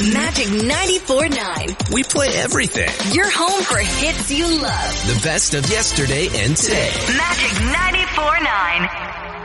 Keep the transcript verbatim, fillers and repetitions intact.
Magic ninety-four point nine. We play everything. Your home for hits you love. The best of yesterday and today. Magic ninety-four point nine.